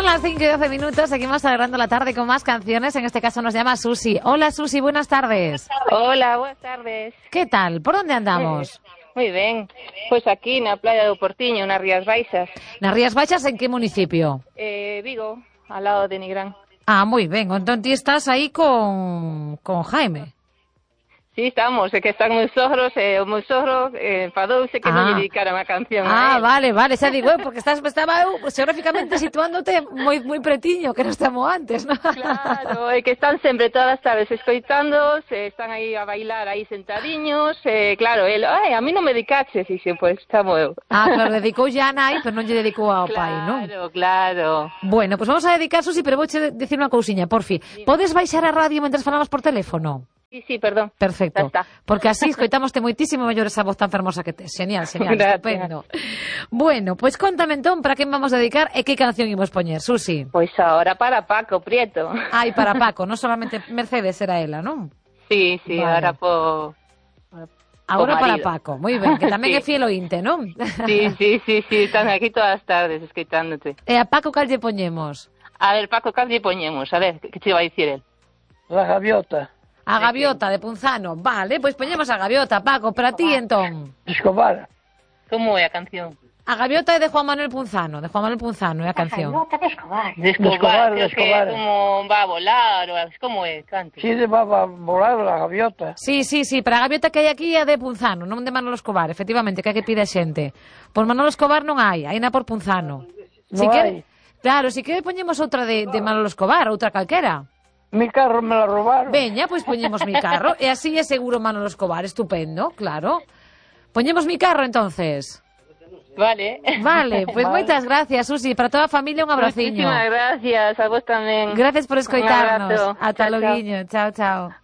Son las 5:12, seguimos celebrando la tarde con más canciones, en este caso nos llama Susi. Hola Susi, buenas tardes. Hola, buenas tardes. ¿Qué tal? ¿Por dónde andamos? Muy ben, pois aquí na playa do Portiño, nas Rías Baixas. ¿Nas Rías Baixas en qué municipio? Vigo, al lado de Nigrán. Ah, muy bien, entonces estás aí con Jaime. Sí, estamos, é que están meus sogros, o meu sogro enfadouse que non lle dedicaran a canción a él. Vale, xa digo, porque estaba eu xeográficamente situándote moi pretiño, que non estamos antes, ¿no? Claro, é que están sempre todas as tardes escoitándos, están aí a bailar aí sentadiños, claro, el, a mí non me dedicaches, dixe, pois estamos eu. Claro, dedicou ya a nai, pero non lle dedicou ao pai, non? Claro. Bueno, pues vamos a dedicar, Susi, pero vouche dicir unha cousiña, porfi. Podes baixar a radio mentre falamos por teléfono? Sí, perdón. Perfecto, porque así escoitámoste moitísimo mellor esa voz tan fermosa que tes. Genial, estupendo. Bueno, pois contame entón para quen vamos a dedicar e que canción imos poñer, Susi. Pois ahora para Paco Prieto. Ai, para Paco, non solamente Mercedes era ela, non? Sí, vale. Agora para Paco, moi ben, que tamén sí. É fiel ointe, non? Sí, están aquí todas as tardes escoitándote. E a Paco cal lle poñemos? A ver, Paco, cal lle poñemos? A ver, que te vai dicir el? La Gaviota. A Gaviota de Punzano, vale, pois poñemos a Gaviota, Paco, para ti entón. Escobar. Como é a canción? A Gaviota é de Juan Manuel Punzano, é a canción. A Gaviota de Escobar. De Escobar. Como va a volar, ou como é, canto. Sí, va a volar la Gaviota. Sí, pero a Gaviota que hai aquí é de Punzano, non de Manolo Escobar, efectivamente, que é que pide a xente. Por Manolo Escobar non hai na por Punzano. Non hai? Claro, si que poñemos outra de Manolo Escobar, outra calquera. Mi carro me la robaron. Veña, pois poñemos Mi carro. E así é seguro Manolo Escobar, estupendo, claro. Poñemos Mi carro, entonces. Vale, pois moitas gracias, Susi. Para toda a familia un abraciño. Muchísimas gracias, a vos tamén. Gracias por escoitarnos. Ata Chao, loguiño. Chao.